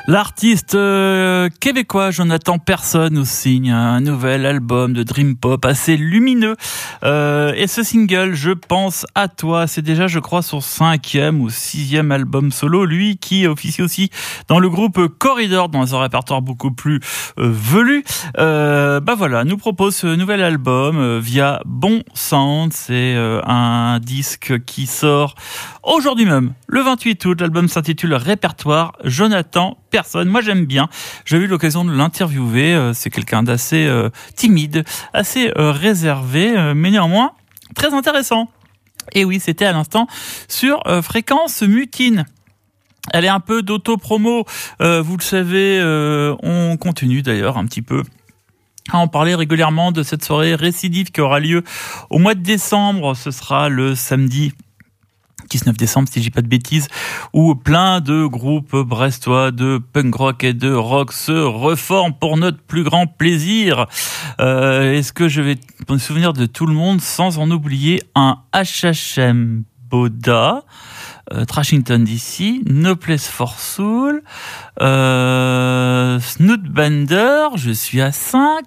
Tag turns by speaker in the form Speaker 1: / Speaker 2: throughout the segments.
Speaker 1: L'artiste québécois Jonathan Persson nous signe un nouvel album de dream pop assez lumineux. Et ce single, Je pense à toi, c'est déjà, je crois, son 5e ou 6e album solo. Lui qui officie aussi dans le groupe Corridor, dans un répertoire beaucoup plus velu. Voilà, nous propose ce nouvel album via Bon Sound. C'est un disque qui sort aujourd'hui même, le 28 août. L'album s'intitule Répertoire. Jonathan Persson, moi j'aime bien. J'ai eu l'occasion de l'interviewer. C'est quelqu'un d'assez timide, assez réservé, mais néanmoins très intéressant. Et oui, c'était à l'instant sur Fréquence Mutine. Elle est un peu d'auto-promo, vous le savez. On continue d'ailleurs un petit peu à en parler régulièrement de cette soirée récidive qui aura lieu au mois de décembre. Ce sera le samedi 19 décembre, si je dis pas de bêtises, où plein de groupes brestois de punk rock et de rock se reforment pour notre plus grand plaisir. Est-ce que je vais me souvenir de tout le monde sans en oublier un HHM Boda, Trashington DC, No Place for Soul, Snootbender, je suis à 5.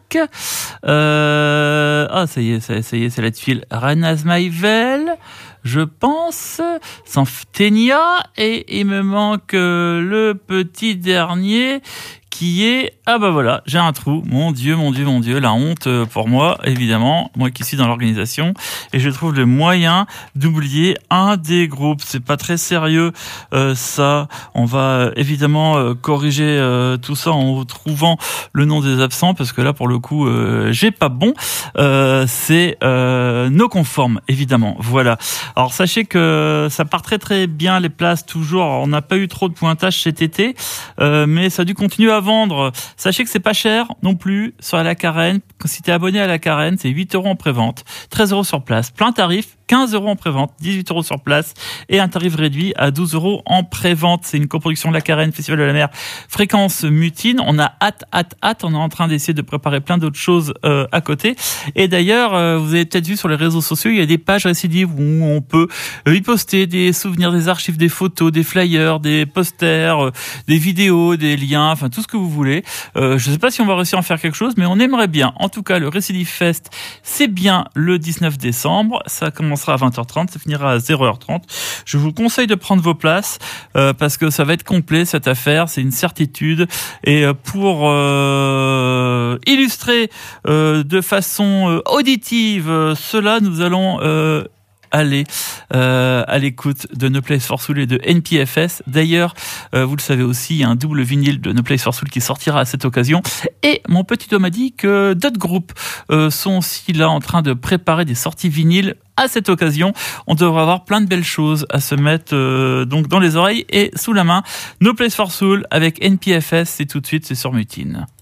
Speaker 1: Ça y est, c'est la file. Renas Maivel, je pense, Sanftenia, et il me manque le petit dernier qui est... voilà, j'ai un trou. Mon Dieu, la honte pour moi, évidemment, moi qui suis dans l'organisation, et je trouve le moyen d'oublier un des groupes. C'est pas très sérieux, ça. On va évidemment corriger tout ça en trouvant le nom des absents, parce que là, pour le coup, j'ai pas bon. C'est No Conforme, évidemment. Voilà. Alors, sachez que ça part très très bien, les places, toujours. On n'a pas eu trop de pointage cet été, mais ça a dû continuer à vendre. Sachez que c'est pas cher non plus sur la Carène. Si t'es abonné à la Carène, c'est 8 € en prévente, 13 € sur place, plein tarif, 15 € en prévente, 18 € sur place, et un tarif réduit à 12 € en prévente. C'est une coproduction de la Carène, Festival de la Mer, Fréquence Mutine. On a hâte. On est en train d'essayer de préparer plein d'autres choses à côté. Et d'ailleurs, vous avez peut-être vu sur les réseaux sociaux, il y a des pages récidives où on peut y poster des souvenirs, des archives, des photos, des flyers, des posters, des vidéos, des liens, enfin tout ce que vous voulez. Je sais pas si on va réussir à en faire quelque chose, mais on aimerait bien. En tout cas, le Récidive Fest, c'est bien le 19 décembre. Ça commencera à 20h30, ça finira à 0h30. Je vous conseille de prendre vos places parce que ça va être complet cette affaire, c'est une certitude. Et pour illustrer de façon auditive cela, nous allons aller à l'écoute de No Place for Soul et de NPFS. D'ailleurs, vous le savez aussi, il y a un double vinyle de No Place for Soul qui sortira à cette occasion. Et mon petit homme m'a dit que d'autres groupes sont aussi là en train de préparer des sorties vinyles à cette occasion. On devrait avoir plein de belles choses à se mettre donc dans les oreilles et sous la main. No Place for Soul avec NPFS, c'est tout de suite, c'est sur Mutine.